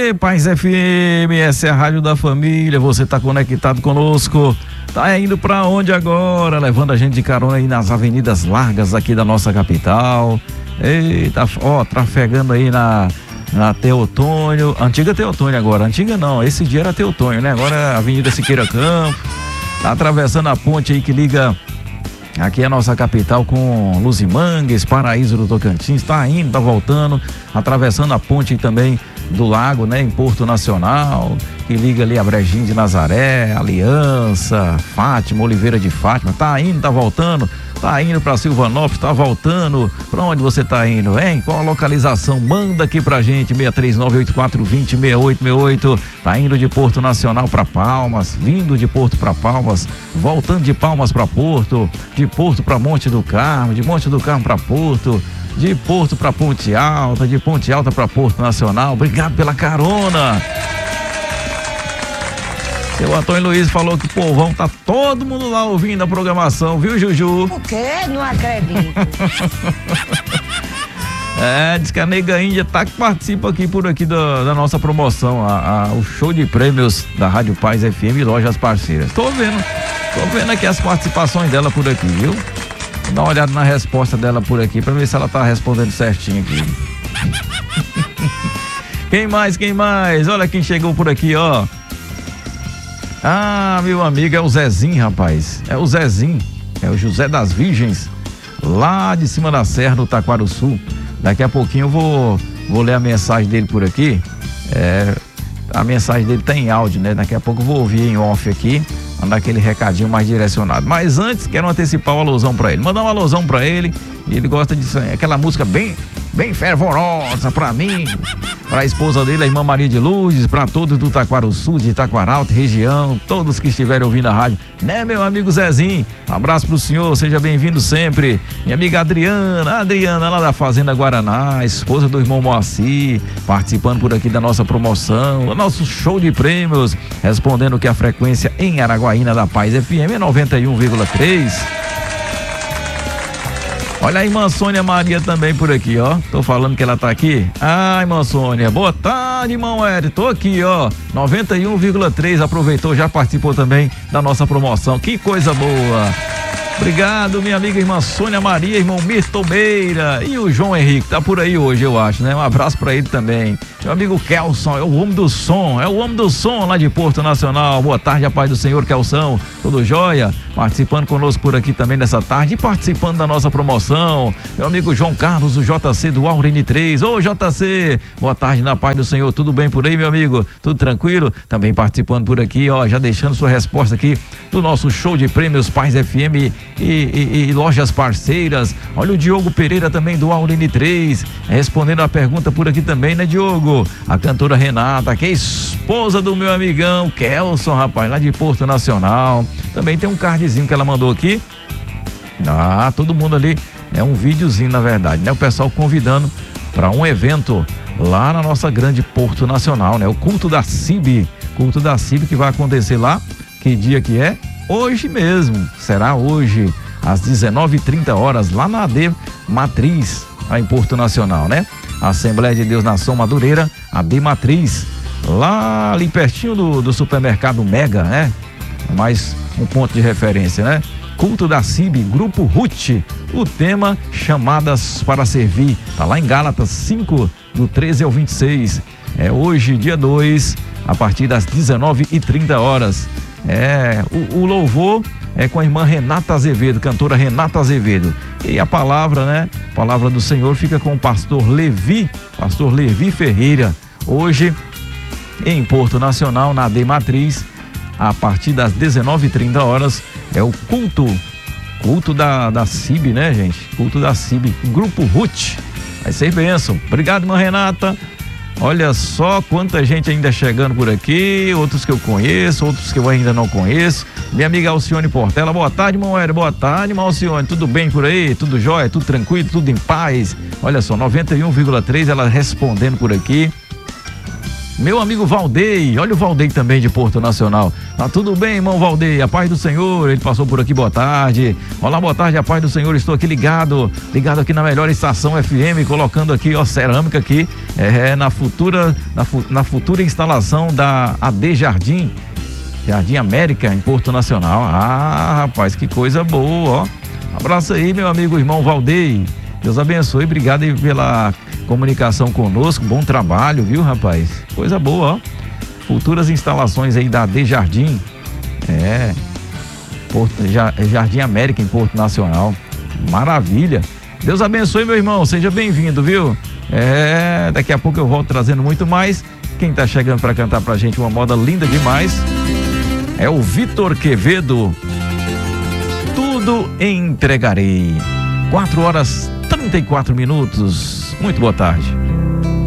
Ei, Paz FM, essa é a rádio da família, você tá conectado conosco. Tá indo pra onde agora? Levando a gente de carona aí nas avenidas largas aqui da nossa capital. Eita, ó, trafegando aí na Teotônio, antiga Teotônio agora, antiga não, esse dia era Teotônio, né? Agora é a Avenida Siqueira Campos. Tá atravessando a ponte aí que liga aqui a nossa capital com Luzimangues, Paraíso do Tocantins, tá indo, tá voltando, atravessando a ponte também do lago, né, em Porto Nacional, que liga ali a Brejinho de Nazaré, Aliança, Fátima, Oliveira de Fátima, tá indo, tá voltando, tá indo pra Silvanópolis, tá voltando, pra onde você tá indo, hein? Qual a localização? Manda aqui pra gente, 63984206868, tá indo de Porto Nacional pra Palmas, vindo de Porto pra Palmas, voltando de Palmas pra Porto, de Porto pra Monte do Carmo, de Monte do Carmo pra Porto, de Porto pra Ponte Alta, de Ponte Alta pra Porto Nacional. Obrigado pela carona. Seu Antônio Luiz falou que o povão tá todo mundo lá ouvindo a programação, viu, Juju? O quê? Não acredito. Diz que a Nega Índia tá que participa aqui por aqui da nossa promoção, o show de prêmios da Rádio Paz FM e Lojas Parceiras. Tô vendo aqui as participações dela por aqui, viu? Vou dar uma olhada na resposta dela por aqui pra ver se ela tá respondendo certinho aqui. Quem mais? Olha quem chegou por aqui, ó. Ah, meu amigo, é o Zezinho, rapaz. É o Zezinho, é o José das Virgens, lá de cima da serra, no Taquaruçu. Daqui a pouquinho eu vou ler a mensagem dele por aqui. A mensagem dele tá em áudio, né? Daqui a pouco eu vou ouvir em off aqui, mandar aquele recadinho mais direcionado. Mas antes, quero antecipar uma alusão pra ele. Mandar uma alusão pra ele. E ele gosta de aquela música bem fervorosa pra mim, pra esposa dele, a irmã Maria de Lourdes, pra todos do Taquaruçu, de Itaquaralto, região, todos que estiverem ouvindo a rádio, né, meu amigo Zezinho? Um abraço pro senhor, seja bem-vindo sempre. Minha amiga Adriana lá da Fazenda Guaraná, esposa do irmão Moacir, participando por aqui da nossa promoção, do nosso show de prêmios, respondendo que a frequência em Araguaína da Paz FM é 91,3. Olha a irmã Sônia Maria também por aqui, ó. Tô falando que ela tá aqui. Ah, irmã Sônia, boa tarde, irmão Hélio. Tô aqui, ó. 91,3, aproveitou, já participou também da nossa promoção. Que coisa boa. Obrigado, minha amiga irmã Sônia Maria, irmão Mirton Meira e o João Henrique, tá por aí hoje, eu acho, né? Um abraço pra ele também. Meu amigo Kelson, é o homem do som lá de Porto Nacional. Boa tarde, a paz do Senhor, Kelson. Tudo jóia? Participando conosco por aqui também nessa tarde e participando da nossa promoção. Meu amigo João Carlos, o JC do Aurene 3. Ô, JC, boa tarde, na paz do Senhor. Tudo bem por aí, meu amigo? Tudo tranquilo? Também participando por aqui, ó, já deixando sua resposta aqui do nosso show de prêmios Paz FM e Lojas Parceiras. Olha o Diogo Pereira também do Aurene 3, respondendo a pergunta por aqui também, né, Diogo? A cantora Renata, que é esposa do meu amigão Kelson, rapaz, lá de Porto Nacional. Também tem um cardzinho que ela mandou aqui. Ah, todo mundo ali, é um videozinho na verdade, né? O pessoal convidando para um evento lá na nossa grande Porto Nacional, né? O culto da CIB que vai acontecer lá. Que dia que é? Hoje mesmo, será hoje, às 19h30, lá na AD Matriz, lá em Porto Nacional, né? Assembleia de Deus Nação Madureira, AD Matriz, lá ali pertinho do supermercado Mega, né? Mais um ponto de referência, né? Culto da CIB, Grupo Ruth, o tema Chamadas para Servir, tá lá em Gálatas 5, do 13 ao 26. É hoje, dia 2, a partir das 19h30. O louvor é com a irmã Renata Azevedo, cantora Renata Azevedo. E a palavra, né? A palavra do Senhor fica com o pastor Levi Ferreira. Hoje, em Porto Nacional, na AD Matriz, a partir das 19h30, é o culto da CIB, né, gente? Culto da CIB, Grupo Ruth. Vai ser bênção. Obrigado, irmã Renata. Olha só quanta gente ainda chegando por aqui, outros que eu conheço, outros que eu ainda não conheço. Minha amiga Alcione Portela, boa tarde, irmão Hélio, boa tarde, irmão Alcione, tudo bem por aí? Tudo jóia, tudo tranquilo, tudo em paz? Olha só, 91,3, ela respondendo por aqui. Meu amigo Valdei, olha o Valdei também de Porto Nacional. Tá tudo bem, irmão Valdei? A paz do Senhor, ele passou por aqui, boa tarde. Olá, boa tarde, a paz do Senhor, estou aqui ligado aqui na melhor estação FM, colocando aqui, ó, cerâmica aqui, na futura instalação da AD Jardim América, em Porto Nacional. Ah, rapaz, que coisa boa, ó. Abraço aí, meu amigo, irmão Valdei. Deus abençoe, obrigado aí pela comunicação conosco, bom trabalho, viu, rapaz? Coisa boa, ó. Futuras instalações aí da AD Jardim, Jardim América em Porto Nacional, maravilha. Deus abençoe, meu irmão, seja bem-vindo, viu? Daqui a pouco eu volto trazendo muito mais. Quem tá chegando para cantar pra gente uma moda linda demais é o Vitor Quevedo. Tudo entregarei. 4 horas 34 minutos. Muito boa tarde.